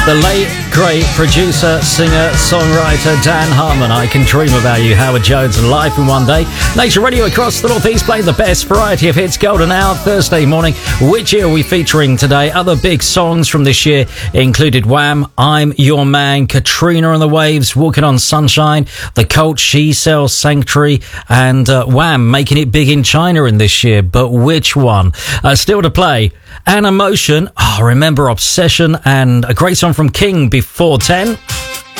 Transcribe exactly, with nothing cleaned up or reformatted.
The late, great producer, singer, songwriter Dan Harmon. I Can Dream About You. Howard Jones, Life in One Day. Nation Radio across the Northeast playing the best variety of hits. Golden Hour, Thursday morning. Which year are we featuring today? Other big songs from this year included Wham, I'm Your Man, Katrina and the Waves, Walking on Sunshine, The Cult, She Sells, Sanctuary, and uh, Wham making it big in China in this year. But which one? Uh, still to play. An Emotion. Oh, remember Obsession, and a great song from King before ten.